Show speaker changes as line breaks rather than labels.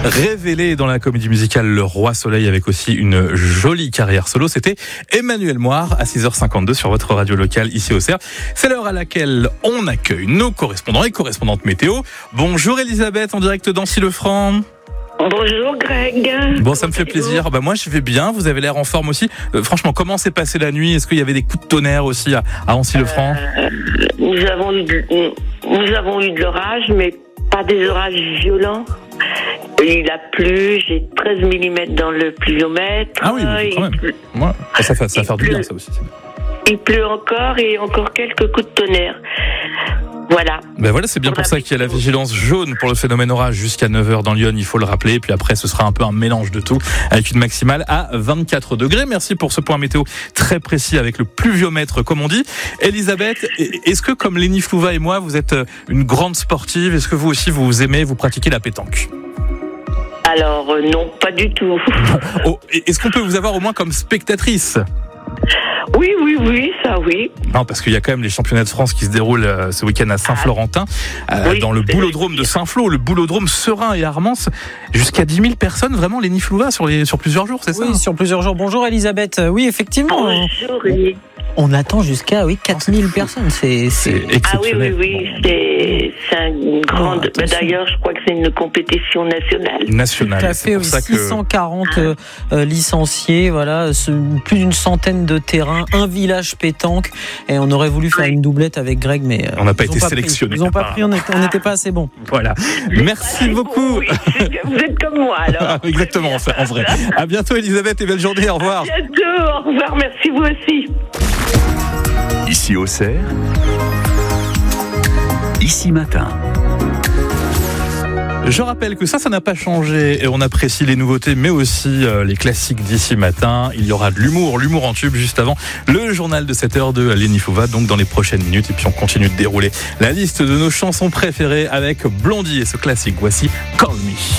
Révélé dans la comédie musicale Le Roi Soleil avec aussi une jolie carrière solo, c'était Emmanuel Moir à 6h52 sur votre radio locale ici au Cerf. C'est l'heure à laquelle on accueille nos correspondants et correspondantes météo. Bonjour Elisabeth en direct d'Ancy-le-Franc.
Bonjour Greg.
Bon, ça me fait plaisir. Moi je vais bien, vous avez l'air en forme aussi. Franchement, comment s'est passée la nuit? Est-ce qu'il y avait des coups de tonnerre aussi à Ancy-le-Franc?
Nous avons eu de l'orage, mais pas des orages violents. Il a plu, j'ai 13 mm dans le pluviomètre.
Ah oui, quand même. Ouais, ça va faire du bien ça aussi.
Il pleut encore et encore quelques coups de tonnerre. Voilà.
Voilà, c'est bien pour ça qu'il y a la vigilance jaune pour le phénomène orage jusqu'à 9h dans Lyon, il faut le rappeler. Puis après, ce sera un peu un mélange de tout avec une maximale à 24 degrés. Merci pour ce point météo très précis avec le pluviomètre, comme on dit. Elisabeth, est-ce que comme Lénie Flouva et moi, vous êtes une grande sportive? Est-ce que vous aussi, vous aimez, vous pratiquez la pétanque?
Alors, non, pas du tout.
Est-ce qu'on peut vous avoir au moins comme spectatrice?
Oui, ça oui.
Non, parce qu'il y a quand même les championnats de France qui se déroulent ce week-end à Saint-Florentin, dans le boulodrome de Saint-Flour, le boulodrome Serein et Armance. Jusqu'à 10 000 personnes, vraiment, Lénie Flouva sur plusieurs jours, c'est ça?
Oui, sur plusieurs jours. Bonjour Elisabeth. Oui, effectivement.
Bonjour.
On attend jusqu'à 4 000 personnes. C'est
exceptionnel.
Ah oui, c'est une grande. D'ailleurs, je crois que c'est une compétition nationale.
Tout à fait, oui, 640 licenciés, voilà, plus d'une centaine de terrains, un village pétanque, et on aurait voulu faire une doublette avec Greg, mais
on n'a pas été sélectionnés.
Ils n'ont pas pris, on n'était pas assez bons.
Voilà. Merci beaucoup.
Oui, vous êtes comme moi alors.
Exactement, en vrai. À bientôt Elisabeth et belle journée. Au revoir.
À bientôt. Au revoir. Merci vous aussi.
Ici au Cerf, Ici Matin.
Je rappelle que ça n'a pas changé et on apprécie les nouveautés mais aussi les classiques d'Ici Matin. Il y aura de l'humour en tube juste avant le journal de 7h de Lénie Flouva, donc dans les prochaines minutes. Et puis on continue de dérouler la liste de nos chansons préférées avec Blondie et ce classique. Voici Call Me.